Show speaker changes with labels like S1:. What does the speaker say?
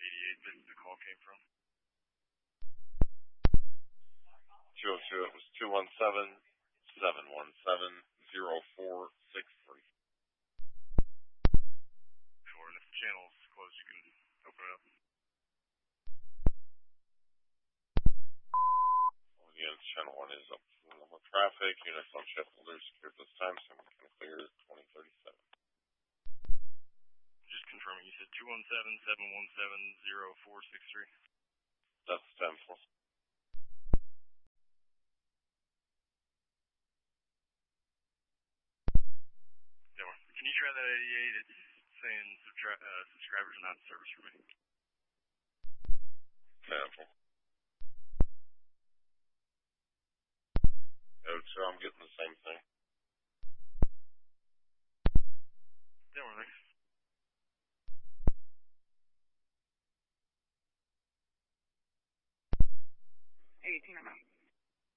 S1: 88 that the call came from?
S2: 202, it was 217-717-0463.
S1: Or if the channel's closed, you can open it up.
S2: Well, again, channel 1 is up for normal traffic. Units on Sheffield are secured this time, so we can clear 2037.
S1: Just confirming, you said 217-717-0463?
S2: That's 10 plus.
S1: Can you try that 88? It's saying subscribers are not in service for me.
S2: Cancel. Oh, so I'm getting the same thing.
S1: Thanks.
S3: 18 or not.